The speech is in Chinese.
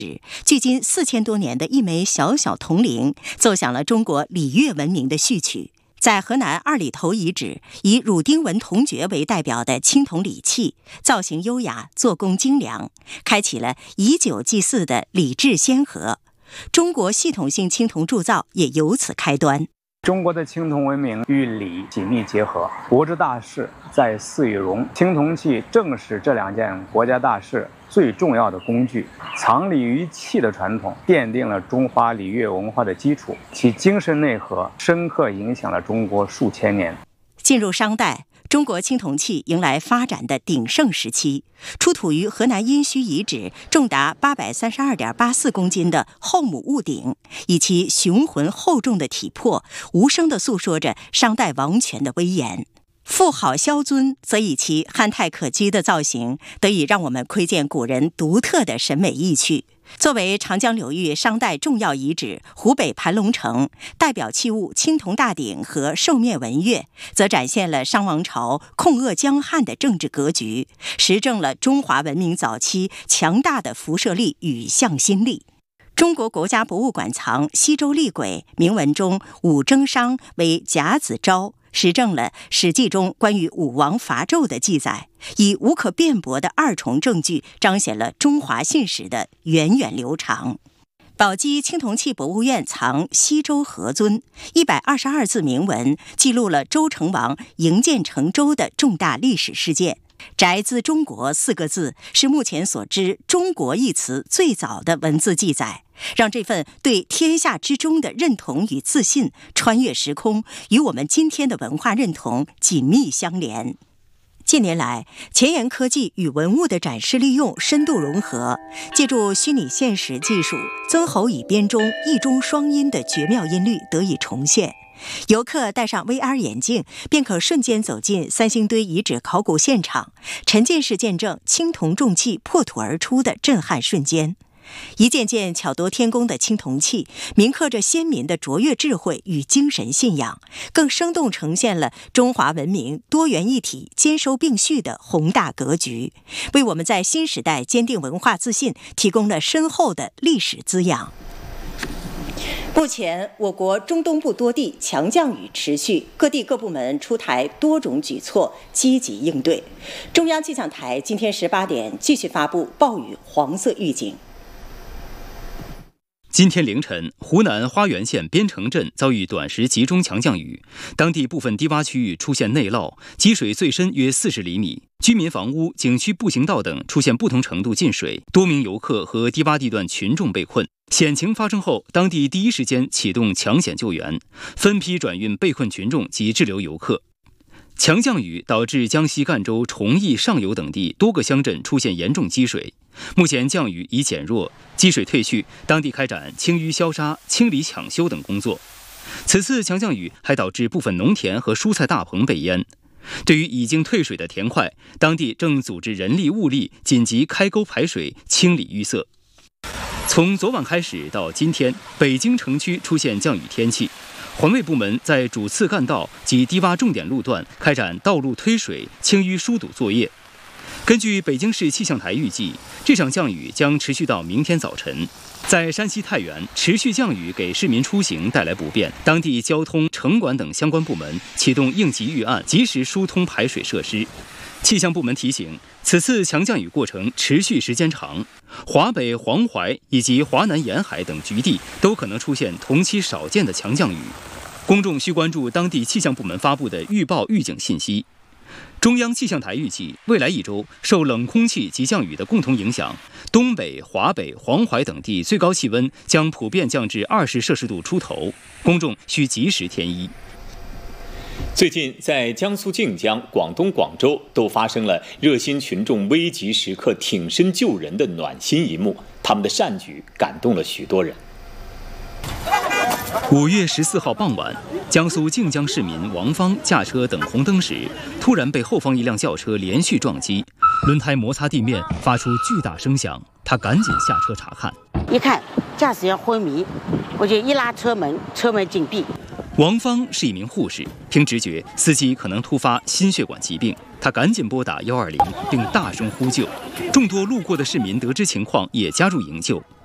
距今4000多年的一枚小小铜铃，奏响了中国礼乐文明的序曲。在河南二里头遗址，以乳丁纹铜爵为代表的青铜礼器，造型优雅，做工精良，开启了以酒祭祀的礼制先河。中国系统性青铜铸造也由此开端。 中国的青铜文明与礼紧密结合，国之大事在祀与戎，青铜器正是这2件国家大事最重要的工具。藏礼于器的传统奠定了中华礼乐文化的基础，其精神内核深刻影响了中国数千年。 进入商代，中国青铜器迎来发展的鼎盛时期。出土于河南殷墟遗址重达832.84公斤的后母戊鼎，以其雄浑厚重的体魄，无声地诉说着商代王权的威严。富好萧尊则以其憨态可掬的造型，得以让我们窥见古人独特的审美意趣。作为长江流域商代重要遗址，湖北盘龙城代表器物青铜大鼎和兽面纹月，则展现了商王朝控扼江汉的政治格局，实证了中华文明早期强大的辐射力与向心力。中国国家博物馆藏西周厉鬼铭文中武征商为甲子昭，实证了《史记》中关于武王伐纣的记载，以无可辩驳的2重证据彰显了中华信史的源远流长。宝鸡青铜器博物院藏西周何尊122字铭文，记录了周成王营建成周的重大历史事件。宅兹中国4个字是目前所知中国一词最早的文字记载，让这份对天下之中的认同与自信穿越时空，与我们今天的文化认同紧密相连。近年来，前沿科技与文物的展示利用深度融合，借助虚拟现实技术，曾侯乙编中一中双音的绝妙音律得以重现。游客戴上 VR 眼镜，便可瞬间走进三星堆遗址考古现场，沉浸式见证青铜重器破土而出的震撼瞬间。一件件巧夺天工的青铜器，铭刻着先民的卓越智慧与精神信仰，更生动呈现了中华文明多元一体、兼收并蓄的宏大格局，为我们在新时代坚定文化自信提供了深厚的历史滋养。目前，我国中东部多地强降雨持续，各地各部门出台多种举措，积极应对。中央气象台今天18点继续发布暴雨黄色预警。 今天凌晨，湖南花垣县边城镇遭遇短时集中强降雨，当地部分低洼区域出现内涝，积水最深约40厘米，居民房屋、景区步行道等出现不同程度进水，多名游客和低洼地段群众被困。险情发生后，当地第一时间启动抢险救援，分批转运被困群众及滞留游客。强降雨导致江西赣州崇义上游等地多个乡镇出现严重积水，目前降雨已减弱，积水退去，当地开展清淤消沙、清理抢修等工作。此次强降雨还导致部分农田和蔬菜大棚被淹。对于已经退水的田块，当地正组织人力物力紧急开沟排水、清理淤塞。从昨晚开始到今天，北京城区出现降雨天气，环卫部门在主次干道及低洼重点路段开展道路推水、清淤疏堵作业。根据北京市气象台预计，这场降雨将持续到明天早晨。在山西太原，持续降雨给市民出行带来不便，当地交通、城管等相关部门启动应急预案，及时疏通排水设施。气象部门提醒，此次强降雨过程持续时间长，华北、黄淮以及华南沿海等局地都可能出现同期少见的强降雨。公众需关注当地气象部门发布的预报预警信息。中央气象台预计，未来1周受冷空气及降雨的共同影响，东北、华北、黄淮等地最高气温将普遍降至20摄氏度出头，公众需及时添衣。 最近，在江苏靖江、广东广州都发生了热心群众危急时刻挺身救人的暖心一幕，他们的善举感动了许多人。 5月14号傍晚，江苏靖江市民王芳驾车等红灯时，突然被后方一辆轿车连续撞击，轮胎摩擦地面，发出巨大声响。他赶紧下车查看， 一看驾驶员昏迷，我就一拉车门，车门紧闭。 王芳是一名护士，凭直觉，司机可能突发心血管疾病，他赶紧拨打120，并大声呼救。众多路过的市民得知情况，也加入营救。